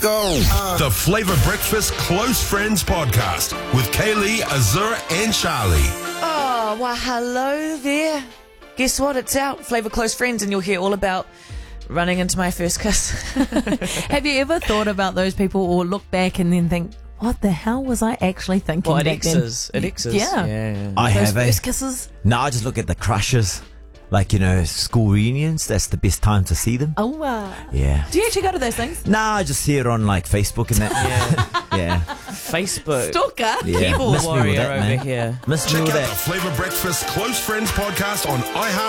Go. The Flavor Breakfast Close Friends Podcast with Kaylee, Azura, and Charlie. Oh, well, hello there. Guess what? It's out. Flavor Close Friends, and you'll hear all about running into my first kiss. Have you ever thought about those people or look back and then think, what the hell was I actually thinking Well, it back then? X's. It X's. Yeah. I Those have first kisses. No, I just look at the crushes. Like, school reunions, that's the best time to see them. Oh, Yeah. do you actually go to those things? Nah, I just see it on like Facebook and that. Yeah. Facebook. Stalker. Yeah. Keyboard Miss me with warrior that, over man. here. Miss me Check with out the that. Flavor Breakfast Close Friends Podcast on iHeart